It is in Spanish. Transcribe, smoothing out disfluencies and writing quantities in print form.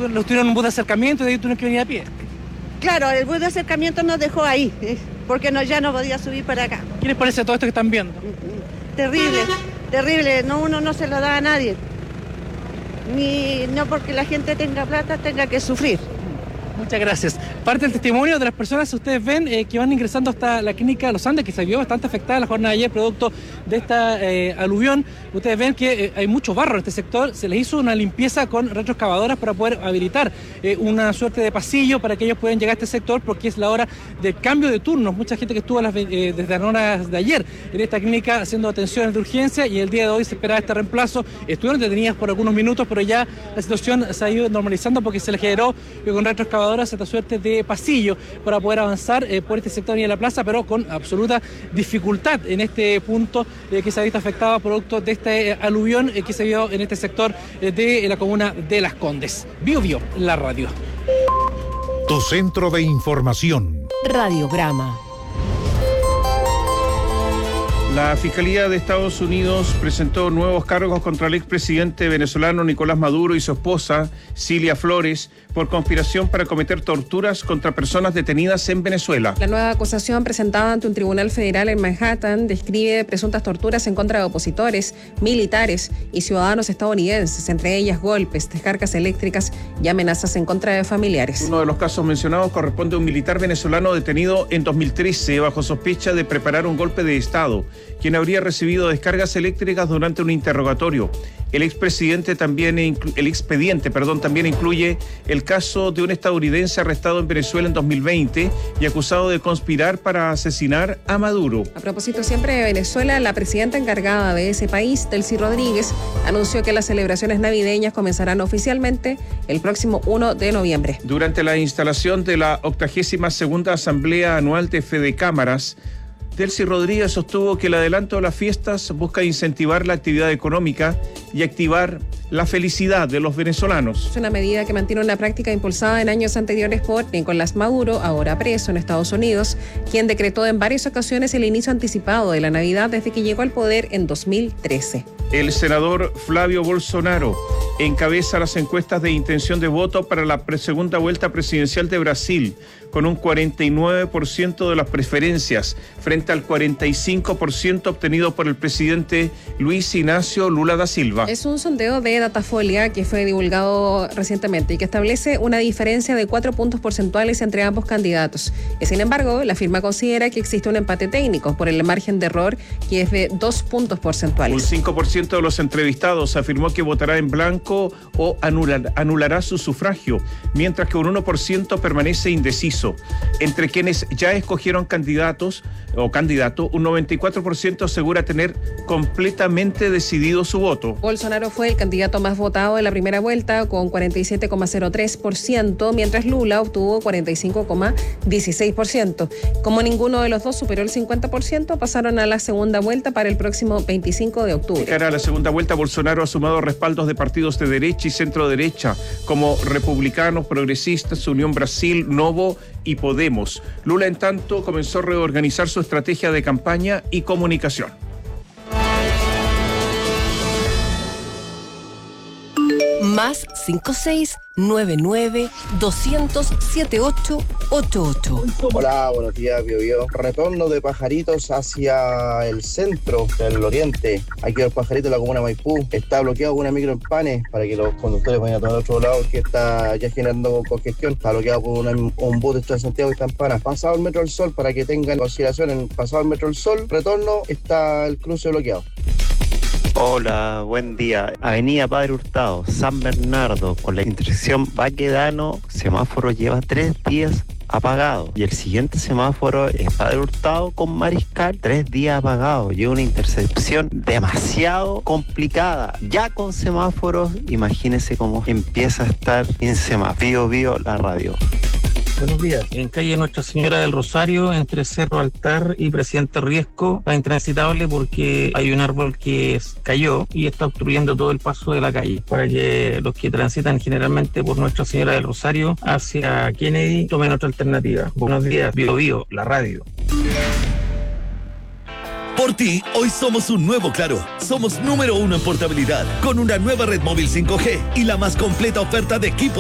Los tuvieron en un bus de acercamiento y de ahí tuvieron que venir a pie. Claro, el bus de acercamiento nos dejó ahí, porque ya no podía subir para acá. ¿Qué les parece todo esto que están viendo? Terrible, terrible, uno no se lo da a nadie. No porque la gente tenga plata tenga que sufrir. Muchas gracias. Parte del testimonio de las personas, ustedes ven, que van ingresando hasta la clínica Los Andes, que se vio bastante afectada la jornada de ayer, producto de esta aluvión. Ustedes ven que hay mucho barro en este sector. Se les hizo una limpieza con retroexcavadoras para poder habilitar una suerte de pasillo para que ellos puedan llegar a este sector, porque es la hora del cambio de turnos. Mucha gente que estuvo desde las horas de ayer en esta clínica haciendo atenciones de urgencia, y el día de hoy se esperaba este reemplazo. Estuvieron detenidas por algunos minutos, pero ya la situación se ha ido normalizando porque se les generó con retroexcavadoras esta suerte de pasillo para poder avanzar por este sector y en la plaza, pero con absoluta dificultad en este punto que se ha visto afectado producto de este aluvión que se vio en este sector de la comuna de Las Condes. Bio, la radio. Tu centro de información. Radiograma. La Fiscalía de Estados Unidos presentó nuevos cargos contra el expresidente venezolano Nicolás Maduro y su esposa, Cilia Flores, por conspiración para cometer torturas contra personas detenidas en Venezuela. La nueva acusación presentada ante un tribunal federal en Manhattan describe presuntas torturas en contra de opositores, militares y ciudadanos estadounidenses, entre ellas golpes, descargas eléctricas y amenazas en contra de familiares. Uno de los casos mencionados corresponde a un militar venezolano detenido en 2013 bajo sospecha de preparar un golpe de Estado, quien habría recibido descargas eléctricas durante un interrogatorio. El expediente también incluye el caso de un estadounidense arrestado en Venezuela en 2020 y acusado de conspirar para asesinar a Maduro. A propósito siempre de Venezuela, la presidenta encargada de ese país, Delcy Rodríguez, anunció que las celebraciones navideñas comenzarán oficialmente el próximo 1 de noviembre. Durante la instalación de la 82ª Asamblea Anual de Fedecámaras, Delcy Rodríguez sostuvo que el adelanto de las fiestas busca incentivar la actividad económica y activar la felicidad de los venezolanos. Es una medida que mantiene una práctica impulsada en años anteriores por Nicolás Maduro, ahora preso en Estados Unidos, quien decretó en varias ocasiones el inicio anticipado de la Navidad desde que llegó al poder en 2013. El senador Flavio Bolsonaro encabeza las encuestas de intención de voto para la segunda vuelta presidencial de Brasil, con un 49% de las preferencias, frente al 45% obtenido por el presidente Luis Ignacio Lula da Silva. Es un sondeo de Datafolia que fue divulgado recientemente y que establece una diferencia de 4 puntos porcentuales entre ambos candidatos. Sin embargo, la firma considera que existe un empate técnico por el margen de error, que es de 2 puntos porcentuales. Un 5% de los entrevistados afirmó que votará en blanco o anulará su sufragio, mientras que un 1% permanece indeciso. Entre quienes ya escogieron candidato, un 94% asegura tener completamente decidido su voto. Bolsonaro fue el candidato más votado en la primera vuelta con 47,03%, mientras Lula obtuvo 45,16%. Como ninguno de los dos superó el 50%, pasaron a la segunda vuelta para el próximo 25 de octubre. De cara a la segunda vuelta, Bolsonaro ha sumado respaldos de partidos de derecha y centro derecha, como Republicanos, Progresistas, Unión Brasil, Novo y Podemos. Lula, en tanto, comenzó a reorganizar su estrategia de campaña y comunicación. Más 5699-200-7888. Hola, buenos días, Bio. Retorno de pajaritos hacia el centro del oriente. Aquí los pajaritos de la comuna de Maipú. Está bloqueado con una micro en Panes para que los conductores vayan a tomar otro lado, que está ya generando congestión. Está bloqueado por un bus de Estado de Santiago que está en Panas. Pasado el Metro del Sol, para que tengan en consideración, pasado el Metro del Sol, retorno, está el cruce bloqueado. Hola, buen día. Avenida Padre Hurtado, San Bernardo, con la intersección Baquedano, semáforo lleva 3 días apagado. Y el siguiente semáforo es Padre Hurtado con Mariscal, 3 días apagado. Y una intersección demasiado complicada. Ya con semáforos, imagínense cómo empieza a estar en semáforo. Bio, la radio. Buenos días. En calle Nuestra Señora del Rosario, entre Cerro Altar y Presidente Riesco, está intransitable porque hay un árbol que cayó y está obstruyendo todo el paso de la calle. Para que los que transitan generalmente por Nuestra Señora del Rosario hacia Kennedy tomen otra alternativa. Buenos días, Bio, la radio. Por ti, hoy somos un nuevo Claro. Somos número 1 en portabilidad, con una nueva red móvil 5G y la más completa oferta de equipos